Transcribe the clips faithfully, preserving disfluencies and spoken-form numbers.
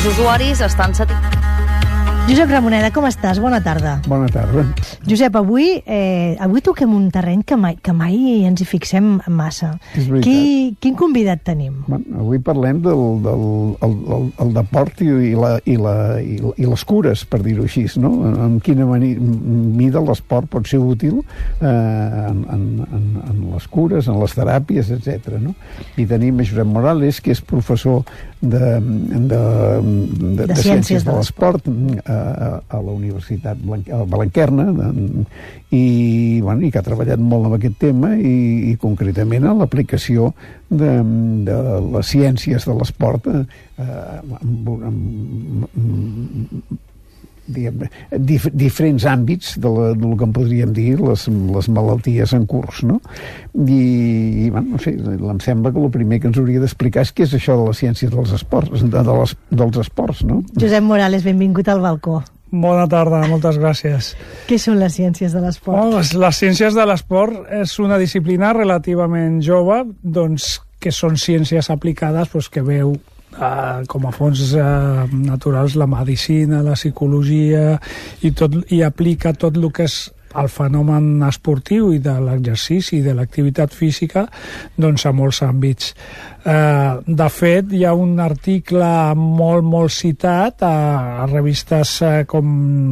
Els usuaris estan satisfets. Josep Ramoneda, com estàs? Bona tarda. Bona tarda. Josep, avui, eh, avui toquem un terreny que mai, que mai ens hi fixem massa. És veritat. Qui, quin convidat tenim? Bueno, avui parlem del, del el, el, el deport i, la, i, la, i, la, i les cures, per dir-ho així, no? En quina mida l'esport pot ser útil eh, en, en, en, en les cures, en les teràpies, etcètera. No? I tenim a Josep Morales, que és professor de, de, de, de, de Ciències de l'Esport a, a la Universitat Blanquerna, i, bueno, i que ha treballat molt amb aquest tema i, i concretament en l'aplicació de, de les ciències de l'esport eh, amb, amb, amb diguem, dif diferents àmbits de, la, del que en podríem dir les, les malalties en curs, no? I, i bueno, no sé, em sembla que el primer que ens hauria d'explicar és què és això de les ciències dels esports, de, de les, dels esports, no? Josep Morales, benvingut al balcó. Bona tarda, moltes gràcies. Què són les ciències de l'esport? Oh, les ciències de l'esport és una disciplina relativament jove, doncs, que són ciències aplicades doncs, que veu Uh, com a fons uh, naturals la medicina, la psicologia i, tot, i aplica tot el que és el fenomen esportiu i de l'exercici i de l'activitat física doncs a molts àmbits. Uh, de fet, hi ha un article molt, molt citat a, a revistes uh, com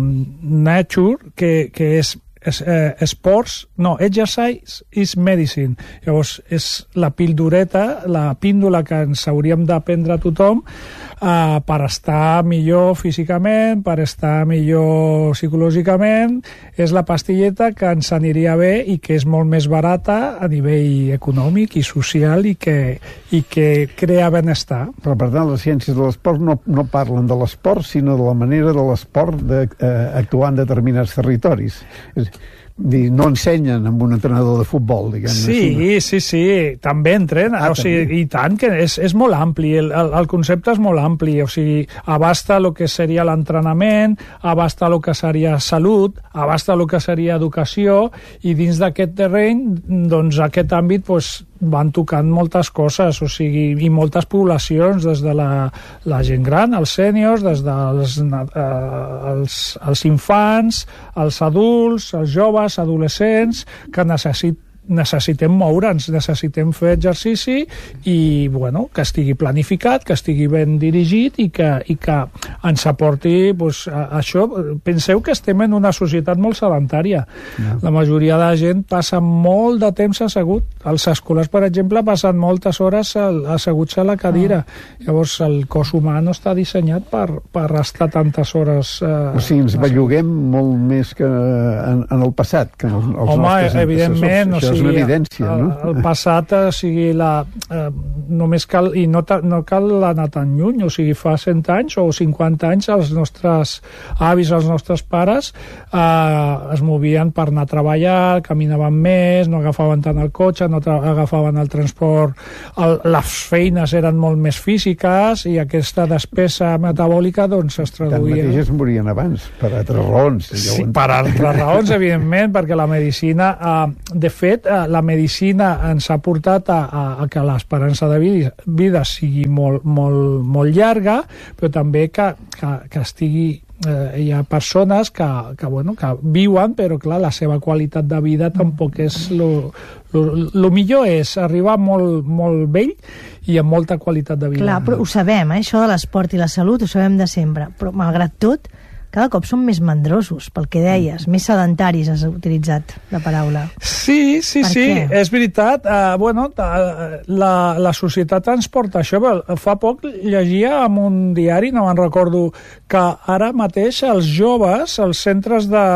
Nature que, que és Es, eh, esports, no, exercise is medicine. Llavors, és la pildoreta, la píndola que ens hauríem d'aprendre a tothom eh, per estar millor físicament, per estar millor psicològicament. És la pastilleta que ens aniria bé i que és molt més barata a nivell econòmic i social i que, i que crea benestar. Però, per tant, les ciències de l'esport no, no parlen de l'esport, sinó de la manera de l'esport d'actuar eh, en determinats territoris. És dir, no ensenyen amb un entrenador de futbol, diguem. Sí, sí, sí, també entrena, ah, o sigui, també. I tant, que és, és molt ampli, el, el, el concepte és molt ampli, o sigui, abasta el que seria l'entrenament, abasta el que seria salut, abasta el que seria educació, i dins d'aquest terreny, doncs aquest àmbit, doncs, van tocant moltes coses, o sigui, i moltes poblacions, des de la, la gent gran, els sèniors, des dels eh, els, els infants, els adults, els joves, adolescents, que necessiten necessitem moure'ns, necessitem fer exercici i, bueno, que estigui planificat, que estigui ben dirigit i que, i que ens aporti, pues, a, a això. Penseu que estem en una societat molt sedentària. No. La majoria de la gent passa molt de temps assegut. Els escolars, per exemple, passen moltes hores asseguts a la cadira. Oh. Llavors, el cos humà no està dissenyat per, per estar tantes hores... Eh, o sigui, ens belluguem molt més que en, en el passat, que en els, els Home, nostres evidentment, això és una evidència, el, no? El passat, o sigui, la, eh, només cal, i no, ta, no cal anar tan lluny, o sigui, fa cent anys o cinquanta anys els nostres avis, els nostres pares eh, es movien per anar a treballar, caminaven més, no agafaven tant el cotxe, no agafaven el transport, el, les feines eren molt més físiques i aquesta despesa metabòlica doncs es traduïa... Tanmateix es morien abans, per altres raons. Sí, per altres raons, evidentment, perquè la medicina, eh, de fet, la medicina ens ha portat a, a, a que l'esperança de vida, vida sigui molt, molt, molt llarga, però també que, que, que estigui eh, hi ha persones que, que, bueno, que viuen, però clar, la seva qualitat de vida tampoc és lo, lo, lo millor és arribar molt, molt vell i amb molta qualitat de vida. Clar, però ho sabem, eh? Això de l'esport i la salut ho sabem de sempre, però malgrat tot cada cop són més mandrosos, pel que deies, més sedentaris, has utilitzat la paraula. Sí, sí, per sí, què? És veritat. Uh, bueno, la, la societat ens porta això. Fa poc llegia en un diari, no me'n recordo, que ara mateix els joves, els centres de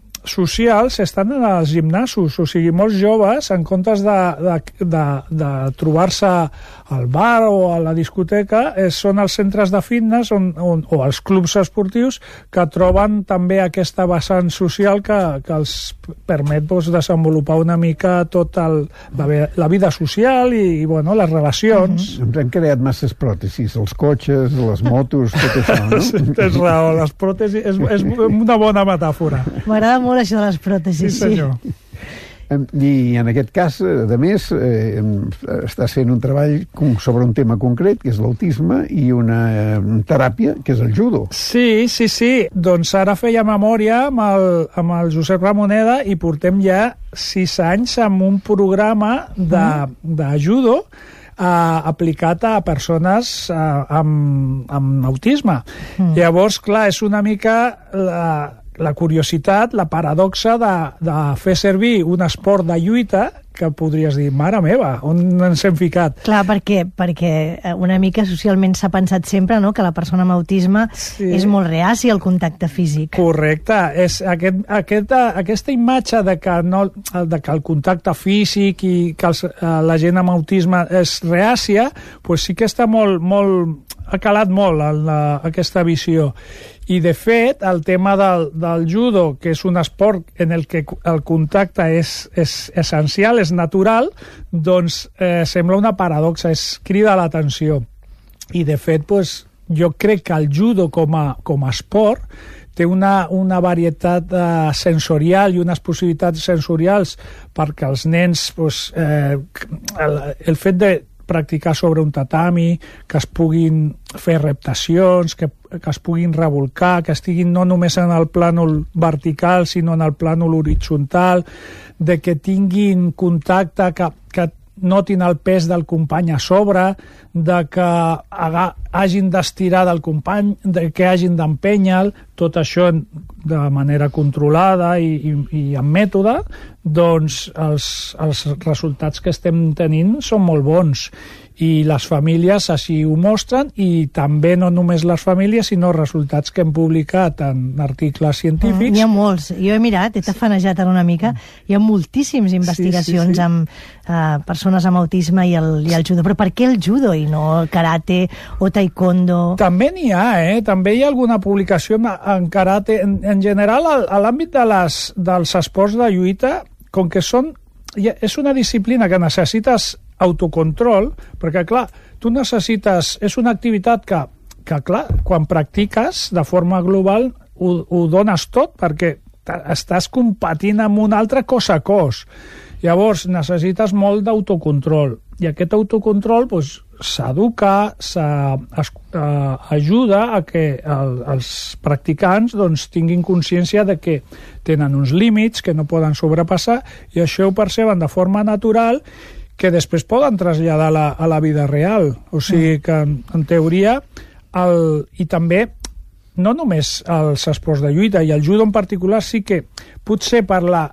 socials estan en els gimnasos, o sigui, molts joves, en comptes de, de, de, de trobar-se al bar o a la discoteca, eh, són els centres de fitness on, on, o els clubs esportius que troben també aquesta vessant social que, que els permet doncs, desenvolupar una mica tot el, la, la vida social i, i bueno, les relacions. Mm-hmm. Ens han creat masses pròtesis, els cotxes, les motos, tot això, no? Tens raó, les pròtesis és, és una bona metàfora. M'agrada molt això de les pròtesis. Sí, senyor. Sí. I en aquest cas, a més, eh, estàs fent un treball sobre un tema concret, que és l'autisme, i una teràpia, que és el judo. Sí, sí, sí. Doncs ara feia memòria amb el, amb el Josep Ramoneda i portem ja sis anys amb un programa de, de judo eh, aplicat a persones eh, amb, amb autisme. Mm. Llavors, clar, és una mica la, la curiositat, la paradoxa de, de fer servir un esport de lluita que podries dir, mare meva, on ens hem ficat? Clar, perquè, perquè una mica socialment s'ha pensat sempre, no?, que la persona amb autisme sí. és molt reaci al contacte físic. Correcte. És aquest, aquesta, aquesta imatge de que, no, de que el contacte físic i que els, la gent amb autisme és reàcia, pues sí que està molt, molt, ha calat molt en la, aquesta visió. I, de fet, el tema del, del judo, que és un esport en el que el contacte és, és essencial, és natural, doncs eh, sembla una paradoxa, és crida l'atenció. I, de fet, pues, jo crec que el judo com a, com a esport té una, una varietat eh, sensorial i unes possibilitats sensorials perquè els nens, pues, eh, el, el fet de practicar sobre un tatami, que es puguin fer reptacions, que, que es puguin revolcar, que estiguin no només en el plànol vertical, sinó en el plànol horitzontal, de que tinguin contacte, que, que notin el pes del company a sobre, de que haga, hagin d'estirar del company, de que hagin d'empènyer, tot això de manera controlada i, i, i amb mètode, doncs els, els resultats que estem tenint són molt bons. I les famílies així ho mostren, i també no només les famílies, sinó resultats que hem publicat en articles científics. Mm, hi ha molts. Jo he mirat, he tafanejat ara una mica, hi ha moltíssimes investigacions sí, sí, sí. amb uh, persones amb autisme i el, i el judo. Però per què el judo i no el karate o taekwondo? També n'hi ha, eh? També hi ha alguna publicació en karate. En, en general, a l'àmbit de les, dels esports de lluita, com que són, és una disciplina que necessites autocontrol, perquè, clar, tu necessites... És una activitat que, que clar, quan practiques de forma global ho, ho dones tot, perquè estàs competint amb un altre cos a cos. Llavors, necessites molt d'autocontrol. I aquest autocontrol doncs, s'educa, s'ajuda a que el, els practicants doncs, tinguin consciència de que tenen uns límits que no poden sobrepassar, i això ho perceben de forma natural, que després poden traslladar a la, a la vida real. O sigui que, en, en teoria, el, i també, no només els esports de lluita, i el judo en particular, sí que potser per la,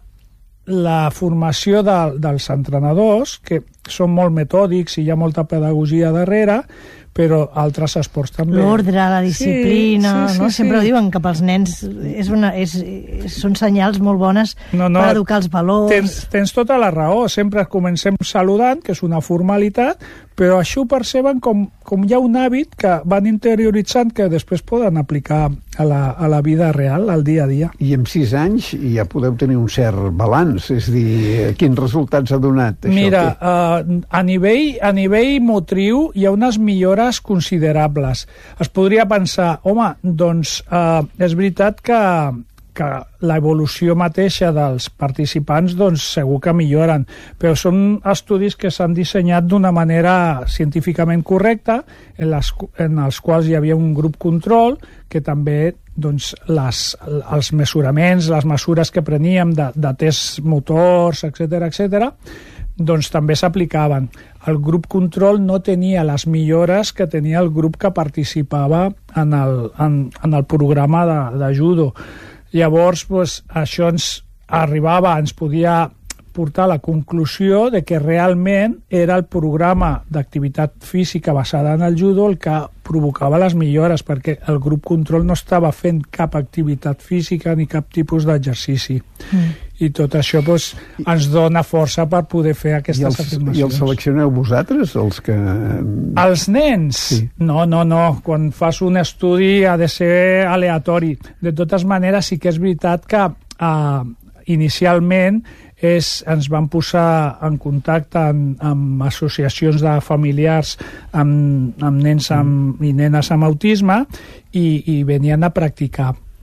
la formació de, dels entrenadors, que són molt metòdics i hi ha molta pedagogia darrere, però altres esports també. L'ordre, la disciplina, sí, sí, sí, no? Sempre sí. Ho diuen que pels nens és una, és, és, són senyals molt bones no, no, per educar els valors. Tens, tens tota la raó, sempre comencem saludant, que és una formalitat, però això ho perceben com, com hi ha un hàbit que van interioritzant que després poden aplicar a la, a la vida real, al dia a dia. I en sis anys ja podeu tenir un cert balanç, és dir, quins resultats ha donat això? Mira, uh, a, nivell, a nivell motriu hi ha unes millores considerables. Es podria pensar, home, doncs uh, és veritat que que l'evolució mateixa dels participants doncs segur que milloren, però són estudis que s'han dissenyat d'una manera científicament correcta, en, les, en els quals hi havia un grup control que també doncs, les, els mesuraments, les mesures que preníem de, de tests motors, etcètera, etcètera, doncs també s'aplicaven. El grup control no tenia les millores que tenia el grup que participava en el, en, en el programa de, de judo. Llavors, doncs, això ens arribava, ens podia portar a la conclusió de que realment era el programa d'activitat física basada en el judo el que provocava les millores, perquè el grup control no estava fent cap activitat física ni cap tipus d'exercici. Mm. I tot això doncs, ens dona força per poder fer aquestes I els, afirmacions. I els seleccioneu vosaltres, els que... Els nens? Sí. No, no, no. Quan fas un estudi ha de ser aleatori. De totes maneres, sí que és veritat que uh, inicialment és, ens van posar en contacte amb, amb associacions de familiars amb, amb nens amb, i nenes amb autisme i, i venien a practicar.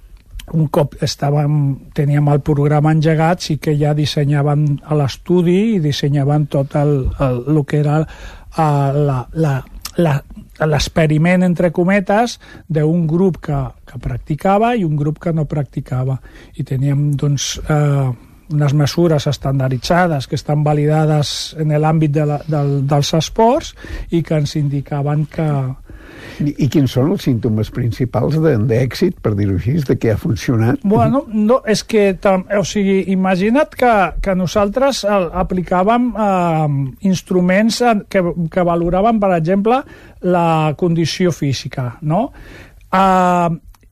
un cop estàvem, teníem el programa engegat, sí que ja dissenyaven a l'estudi i dissenyaven tot el, el, el que era uh, la, la, la, l'experiment, entre cometes, d'un grup que, que practicava i un grup que no practicava. I teníem, doncs, eh, unes mesures estandarditzades que estan validades en l'àmbit de la, del, dels esports i que ens indicaven que... I, i quins són els símptomes principals d'èxit, per dir-ho així, de què ha funcionat? Bueno, no, és que, o sigui, imagina't que, que nosaltres aplicàvem eh, instruments que, que valoraven, per exemple, la condició física, no? Eh,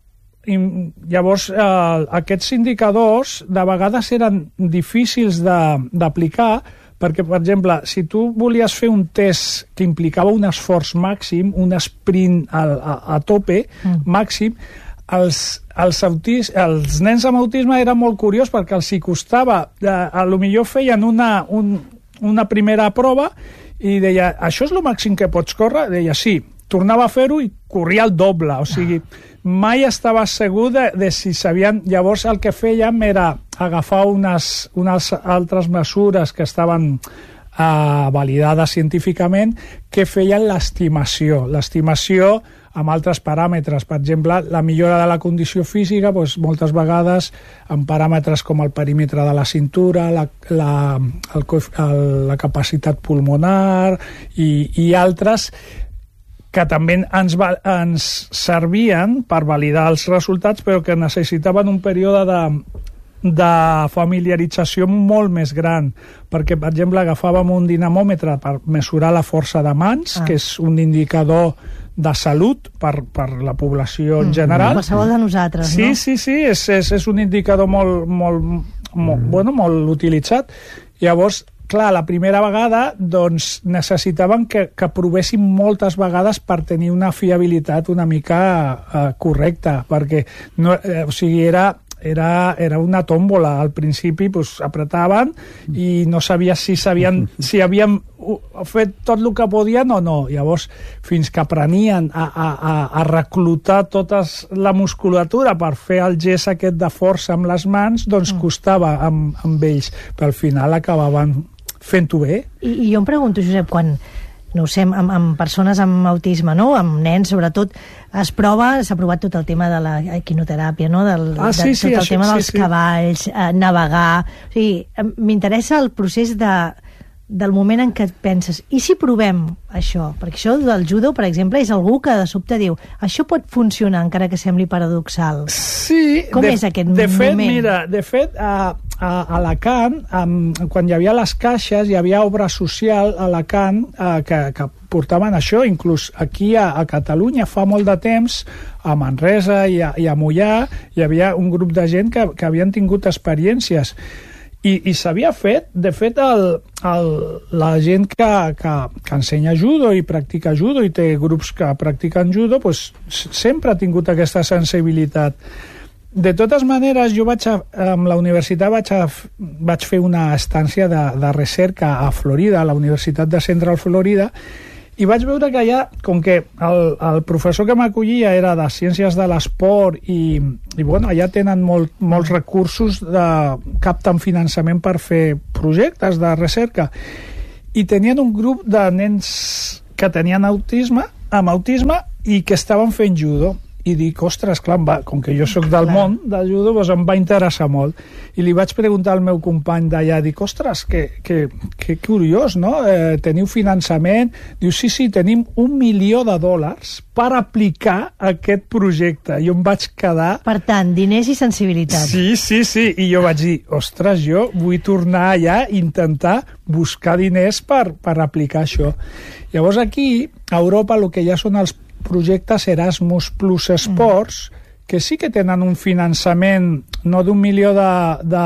i llavors, eh, aquests indicadors de vegades eren difícils d'aplicar, perquè, per exemple, si tu volies fer un test que implicava un esforç màxim, un sprint a, a, a tope mm. màxim, els, els, autis, els nens amb autisme era molt curiós perquè els hi costava, a, a lo millor feien una, un, una primera prova i deia, això és el màxim que pots córrer? Deia, sí. Tornava a fer-ho i corria el doble, o sigui, mai estava segur de, de si sabien... Llavors el que fèiem era agafar unes, unes altres mesures que estaven eh, validades científicament que feien l'estimació. L'estimació amb altres paràmetres. Per exemple, la millora de la condició física, doncs, moltes vegades amb paràmetres com el perímetre de la cintura, la, la, el, el, la capacitat pulmonar i, i altres que també ens, va, ens servien per validar els resultats, però que necessitaven un període de, de familiarització molt més gran, perquè, per exemple, agafàvem un dinamòmetre per mesurar la força de mans, ah. que és un indicador de salut per, per la població en general. Qualsevol de nosaltres, sí, no? Sí, sí, és, és, és un indicador molt, molt, molt, mm. bueno, molt utilitzat. Llavors, clar, la primera vegada doncs, necessitaven que, que provéssim moltes vegades per tenir una fiabilitat una mica eh, correcta, perquè no, eh, o sigui, era, era, era una tòmbola. Al principi pues, apretaven i no sabies si sabien si havien fet tot el que podien o no. Llavors, fins que aprenien a, a, a reclutar tota la musculatura per fer el gest aquest de força amb les mans, doncs costava amb, amb ells, però al final acabaven fent-ho bé. I, I jo em pregunto, Josep, quan, no ho sé, amb, amb persones amb autisme, no? Amb nens, sobretot, es prova, s'ha provat tot el tema de la equinoteràpia, no? Del, ah, sí, de, sí, tot el això, tema sí, dels sí. cavalls, eh, navegar... O sigui, m'interessa el procés de, del moment en què et penses, i si provem això? Perquè això del judo, per exemple, és algú que de sobte diu, això pot funcionar, encara que sembli paradoxal. Sí. Com de, és aquest de fet, moment? Mira, de fet, a, a Alacant, um, quan hi havia les caixes, hi havia obra social a Alacant uh, que, que portaven això, inclús aquí a, a Catalunya fa molt de temps, a Manresa i a, i a Mollà, hi havia un grup de gent que, que havien tingut experiències. I, i s'havia fet, de fet, el, el, la gent que, que, que ensenya judo i practica judo i té grups que practiquen judo, pues, sempre ha tingut aquesta sensibilitat. De totes maneres, jo vaig a, amb la universitat vaig, a, vaig fer una estància de, de recerca a Florida, a la Universitat de Central Florida, i vaig veure que allà, com que el, el professor que m'acollia era de ciències de l'esport i, i bueno, allà tenen molt, molts recursos, de, capten finançament per fer projectes de recerca, i tenien un grup de nens que tenien autisme, amb autisme i que estaven fent judo. I dic, ostres, clar, va, com que jo sóc del món del judo, doncs em va interessar molt. I li vaig preguntar al meu company d'allà, dic, ostres, que, que, que curiós, no? Eh, teniu finançament? Diu, sí, sí, tenim un milió de dòlars per aplicar aquest projecte. Jo em vaig quedar... Per tant, diners i sensibilitat. Sí, sí, sí. I jo vaig dir, ostres, jo vull tornar allà i intentar buscar diners per, per aplicar això. Llavors aquí, a Europa, el que ja són els projectes Erasmus Plus Sports, mm. que sí que tenen un finançament no d'un milió de, de,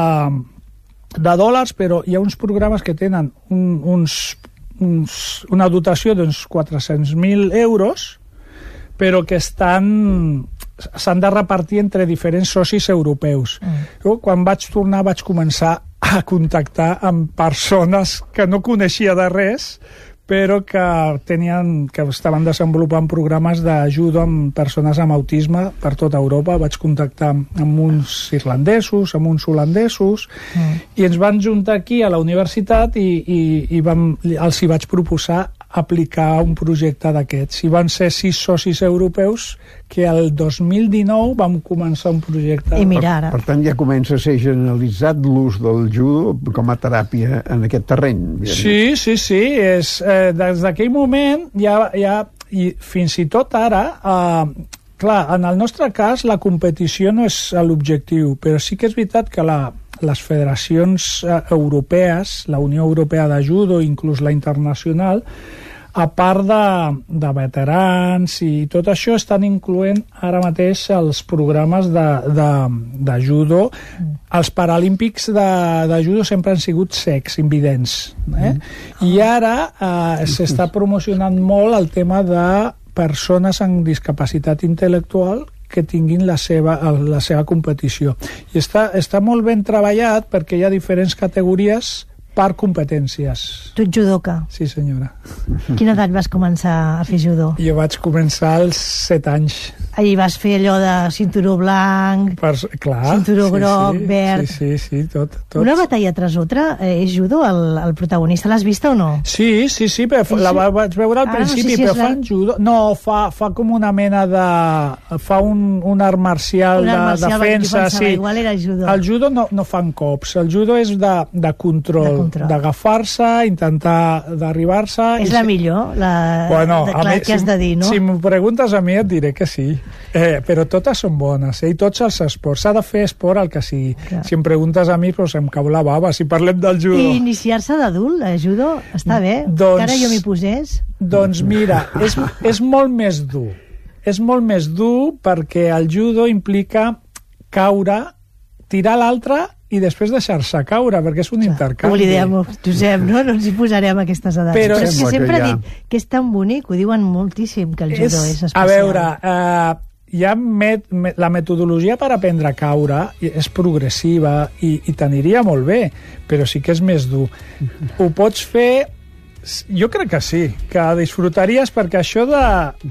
de dòlars, però hi ha uns programes que tenen un, uns, uns, una dotació d'uns quatre-cents mil euros, però que estan s'han de repartir entre diferents socis europeus. Mm. Jo, quan vaig tornar, vaig començar a contactar amb persones que no coneixia de res, però que, tenien, que estaven desenvolupant programes d'ajuda amb persones amb autisme per tota Europa. Vaig contactar amb uns irlandesos, amb uns holandesos, mm. i ens van juntar aquí a la universitat i, i, i vam, els hi vaig proposar aplicar un projecte d'aquests. I van ser sis socis europeus que el dos mil dinou vam començar un projecte. I mira ara. Per, per tant, ja comença a ser generalitzat l'ús del judo com a teràpia en aquest terreny. Sí, sí, sí. És, eh, des d'aquell moment, ja, ja, i fins i tot ara, eh, clar, en el nostre cas, la competició no és l'objectiu, però sí que és veritat que la, les federacions eh, europees, la Unió Europea de Judo, inclús la internacional, a part de, de veterans i tot això, estan incloent ara mateix els programes de, de, de judo. Mm. Els paralímpics de, de judo sempre han sigut secs, invidents. Eh? Mm. I ara eh, s'està promocionant molt el tema de persones amb discapacitat intel·lectual que tinguin la seva, la seva competició. I està, està molt ben treballat perquè hi ha diferents categories per competències. Tu ets judoka? Sí, senyora. Quina edat vas començar a fer judo? Jo vaig començar als set anys. Ahir vas fer allò de cinturó blanc, per, clar, cinturó sí, groc, sí, verd... Sí, sí, sí, tot. tot. Una batalla tras otra, eh, és judo el, el protagonista? L'has vista o no? Sí, sí, sí, però sí, la vaig veure al ah, principi, no sé si però la... fan judo... No, fa, fa com una mena de... Fa un, un art marcial, un art de marcial, defensa, pensava, sí. Igual era judo. El judo no, no fan cops, el judo és de, de control, d'agafar-se, intentar d'arribar-se... És la millor, la bueno, de, clar, mi, que has de dir, no? Si m'ho preguntes a mi et diré que sí, eh, però totes són bones, eh? I tots els esports, s'ha de fer esport el que sigui. Clar. Si em preguntes a mi, doncs em cau la bava, si parlem del judo. I iniciar-se d'adult, a judo, està bé? Doncs, Encara jo m'hi posés? Doncs mira, és, és molt més dur. És molt més dur perquè el judo implica caure, tirar l'altre i després deixar-se caure, perquè és un intercanvi. Oblidem-ho, Josep, no? No ens hi posarem aquestes edats. Però, Però és que sempre que he dit que és tan bonic, ho diuen moltíssim, que el judo és, és especial. A veure, eh, hi ha met, met, la metodologia per aprendre a caure és progressiva i, i t'aniria molt bé, però sí que és més dur. Ho pots fer... Jo crec que sí, que disfrutaries, perquè això de,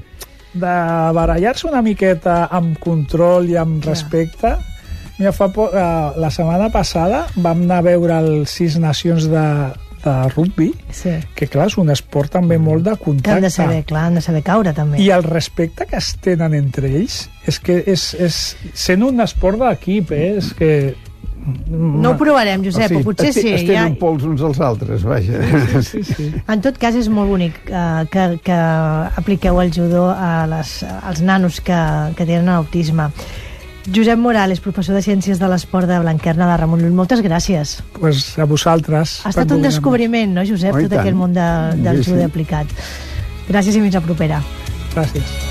de barallar-se una miqueta amb control i amb respecte... Mira, fa por, uh, la setmana passada vam anar a veure els Sis Nacions de, de rugby, sí. Que clar, és un esport també molt de contacte. Que han de saber, clar, han de saber caure també. I el respecte que es tenen entre ells és que és, és sent un esport d'equip, eh? És que... No ho provarem, Josep, o sigui, potser sí. Es tenen ja... pols uns als altres, vaja. Sí, sí, sí. En tot cas, és molt bonic uh, que, que apliqueu el judo a les, als nanos que, que tenen autisme. Josep Morales, professor de Ciències de l'Esport de Blanquerna de Ramon Llull, moltes gràcies. Pues a vosaltres. Ha estat un descobriment, no, Josep, oh, tot aquest món de, del judo aplicat. Gràcies i fins la propera. Gràcies.